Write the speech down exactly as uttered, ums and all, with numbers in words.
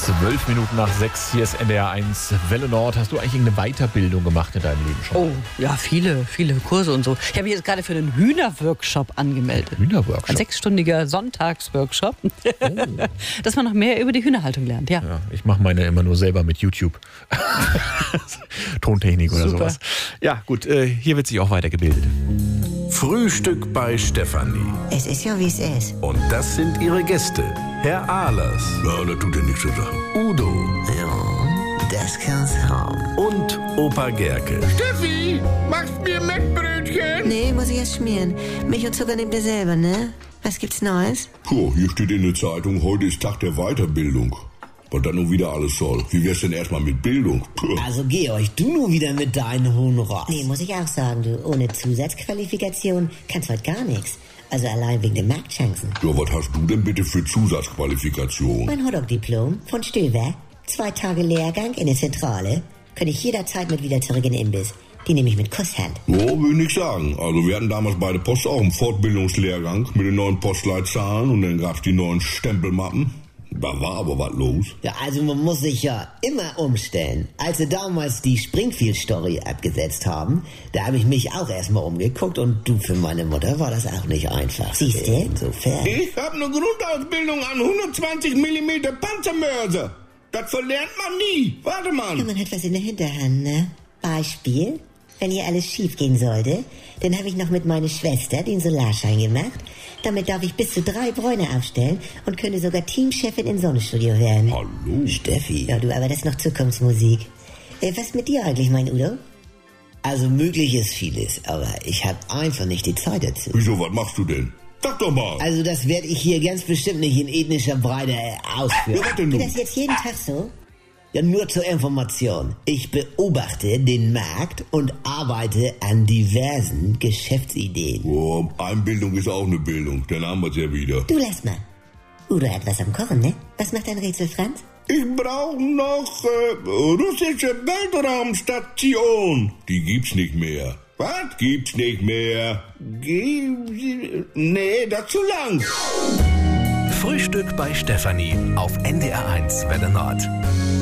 Zwölf Minuten nach sechs, hier ist N D R eins Welle Nord. Hast du eigentlich irgendeine Weiterbildung gemacht in deinem Leben schon? Oh, ja, viele, viele Kurse und so. Ich habe mich jetzt gerade für einen Hühnerworkshop angemeldet. Hühnerworkshop? Ein sechsstündiger Sonntagsworkshop, oh. Dass man noch mehr über die Hühnerhaltung lernt, ja. ja ich mache meine immer nur selber mit YouTube. Tontechnik oder Super. sowas. Ja, gut, äh, hier wird sich auch weitergebildet. Frühstück bei Stefanie. Es ist ja, wie es ist. Und das sind ihre Gäste. Herr Ahlers. Ja, das tut ja nichts zu sagen. Udo. Ja, das kann's haben. Und Opa Gerke. Steffi, machst mir Mettbrötchen? Nee, muss ich erst schmieren. Milch und Zucker nehmt ihr selber, ne? Was gibt's Neues? Puh, hier steht in der Zeitung, heute ist Tag der Weiterbildung. Was dann nun wieder alles soll. Wie wär's denn erstmal mit Bildung? Puh. Also Georg, du nun wieder mit deinen hohen Ross. Nee, muss ich auch sagen, du. Ohne Zusatzqualifikation kannst heute gar nichts. Also allein wegen den Marktchancen. Ja, was hast du denn bitte für Zusatzqualifikation? Mein Hotdog-Diplom von Stöber. Zwei Tage Lehrgang in der Zentrale. Könnte ich jederzeit mit wieder zurück in den Imbiss. Die nehme ich mit Kusshand. Ja, will ich nicht sagen. Also wir hatten damals bei der Post auch einen Fortbildungslehrgang mit den neuen Postleitzahlen und dann gab's die neuen Stempelmappen. Da war aber was los. Ja, also man muss sich ja immer umstellen. Als sie damals die Springfield-Story abgesetzt haben, da habe ich mich auch erstmal umgeguckt und du, für meine Mutter war das auch nicht einfach. Siehst du? Insofern. Ich habe eine Grundausbildung an hundertzwanzig Millimeter Panzermörser. Das verlernt man nie. Warte mal. Ja, man hat was in der Hinterhand, ne? Beispiel, wenn hier alles schief gehen sollte, dann habe ich noch mit meiner Schwester den Solarschein gemacht. Damit darf ich bis zu drei Bräune aufstellen und könnte sogar Teamchefin im Sonnenstudio werden. Hallo? Steffi. Ja, du, aber das ist noch Zukunftsmusik. Äh, was mit dir eigentlich, mein Udo? Also möglich ist vieles, aber ich habe einfach nicht die Zeit dazu. Wieso, was machst du denn? Sag doch mal. Also das werde ich hier ganz bestimmt nicht in ethnischer Breite ausführen. Ja, was denn Geht nun? das jetzt jeden Tag so? Ja, nur zur Information. Ich beobachte den Markt und arbeite an diversen Geschäftsideen. Oh, Einbildung ist auch eine Bildung. Dann haben wir's ja wieder. Du, lass mal. Udo hat was am Kochen, ne? Was macht dein Rätsel, Franz? Ich brauche noch äh, russische Weltraumstation. Die gibt's nicht mehr. Was? Gibt's nicht mehr. Gib, nee, das zu lang. Frühstück bei Stefanie auf N D R eins Welle Nord.